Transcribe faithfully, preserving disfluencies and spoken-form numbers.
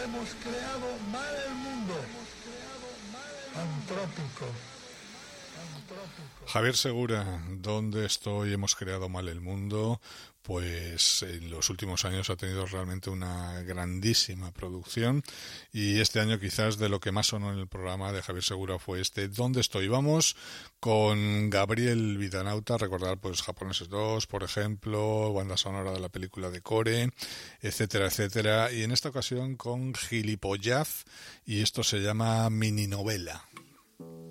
hemos creado mal el mundo. Antrópico. Javier Segura, ¿dónde estoy? Hemos creado mal el mundo. Pues en los últimos años ha tenido realmente una grandísima producción y este año quizás de lo que más sonó en el programa de Javier Segura fue este ¿Dónde estoy? Vamos con Gabriel Vidanauta, recordar pues Japoneses dos, por ejemplo, banda sonora de la película de Core, etcétera, etcétera, y en esta ocasión con Gilipollaz y esto se llama Mininovela.